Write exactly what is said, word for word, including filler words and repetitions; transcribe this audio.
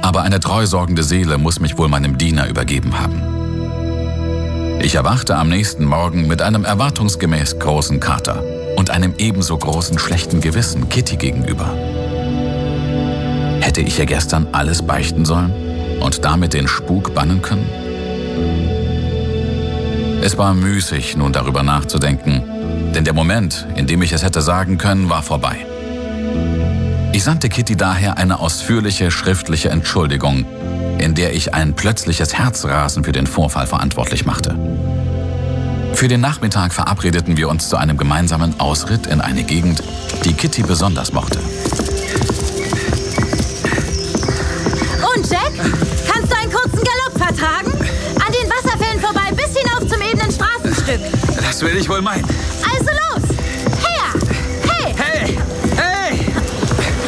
Aber eine treusorgende Seele muss mich wohl meinem Diener übergeben haben. Ich erwachte am nächsten Morgen mit einem erwartungsgemäß großen Kater und einem ebenso großen schlechten Gewissen Kitty gegenüber. Hätte ich ihr gestern alles beichten sollen und damit den Spuk bannen können? Es war müßig, nun darüber nachzudenken, denn der Moment, in dem ich es hätte sagen können, war vorbei. Ich sandte Kitty daher eine ausführliche schriftliche Entschuldigung, in der ich ein plötzliches Herzrasen für den Vorfall verantwortlich machte. Für den Nachmittag verabredeten wir uns zu einem gemeinsamen Ausritt in eine Gegend, die Kitty besonders mochte. Und Jack, kannst du einen kurzen Galopp vertragen? An den Wasserfällen vorbei bis hinauf zum ebenen Straßenstück. Das will ich wohl meinen.